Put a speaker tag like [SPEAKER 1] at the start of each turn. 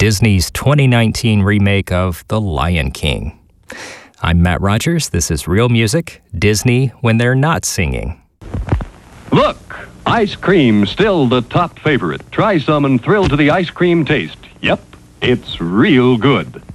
[SPEAKER 1] Disney's 2019 remake of The Lion King. I'm Matt Rogers. This is Real Music, Disney when they're not singing.
[SPEAKER 2] Look, ice cream still the top favorite. Try some and thrill to the ice cream taste. Yep, it's real good.